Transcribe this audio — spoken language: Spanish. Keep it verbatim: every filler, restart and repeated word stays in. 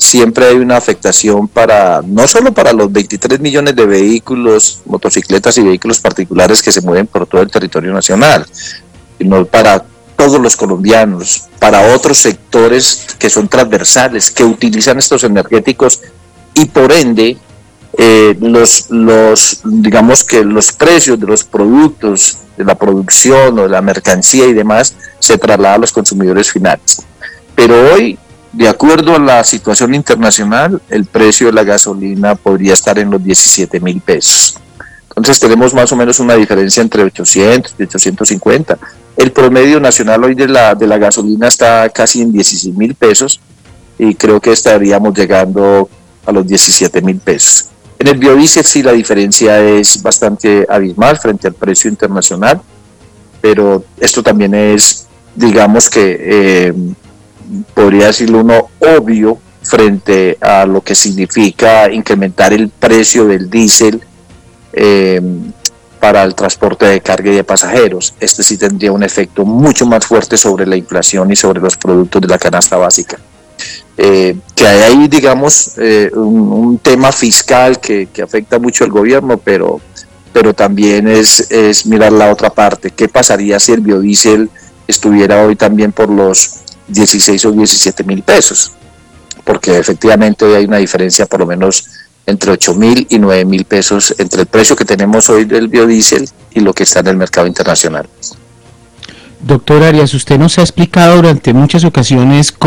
siempre hay una afectación para, no solo para los veintitrés millones de vehículos, motocicletas y vehículos particulares que se mueven por todo el territorio nacional, sino para todos los colombianos, para otros sectores que son transversales, que utilizan estos energéticos y por ende eh, los, los, digamos que los precios de los productos, de la producción o de la mercancía y demás, se trasladan a los consumidores finales. Pero hoy, de acuerdo a la situación internacional, el precio de la gasolina podría estar en los diecisiete mil pesos. Entonces tenemos más o menos una diferencia entre ochocientos y ochocientos cincuenta. El promedio nacional hoy de la, de la gasolina está casi en dieciséis mil pesos y creo que estaríamos llegando a los diecisiete mil pesos. En el biodiesel sí la diferencia es bastante abismal frente al precio internacional, pero esto también es, digamos que, eh, podría decirlo uno, obvio frente a lo que significa incrementar el precio del diésel eh, para el transporte de carga y de pasajeros. Este sí tendría un efecto mucho más fuerte sobre la inflación y sobre los productos de la canasta básica. Eh, que hay ahí, digamos, eh, un, un tema fiscal que, que afecta mucho al gobierno, pero, pero también es, es mirar la otra parte. ¿Qué pasaría si el biodiesel estuviera hoy también por los dieciséis o diecisiete mil pesos? Porque efectivamente hoy hay una diferencia por lo menos entre ocho mil y nueve mil pesos entre el precio que tenemos hoy del biodiesel y lo que está en el mercado internacional. Doctor Arias, usted nos ha explicado durante muchas ocasiones